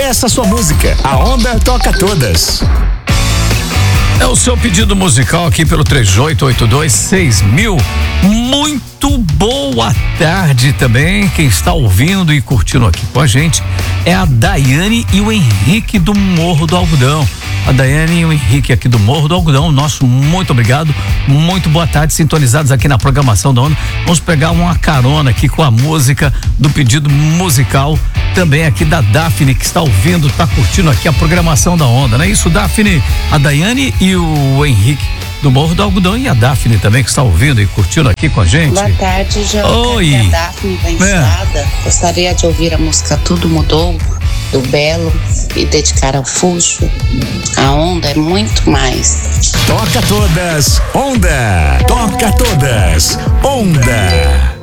Peça sua música. A Onda toca todas. É o seu pedido musical aqui pelo 38826000. Muito boa tarde também. Quem está ouvindo e curtindo aqui com a gente é a Daiane e o Henrique do Morro do Algodão. A Daiane e o Henrique aqui do Morro do Algodão, nosso muito obrigado, muito boa tarde, sintonizados aqui na programação da Onda. Vamos pegar uma carona aqui com a música do pedido musical, também aqui da Daphne, que está ouvindo, está curtindo aqui a programação da Onda, não é isso, Daphne? A Daiane e o Henrique do Morro do Algodão e a Daphne também, que está ouvindo e curtindo aqui com a gente. Boa tarde, João. Oi. A Daphne da Enseada. Gostaria de ouvir a música Tudo Mudou, do Belo, e dedicar ao Fuxo. A Onda é muito mais. Toca todas, Onda. Toca todas, Onda.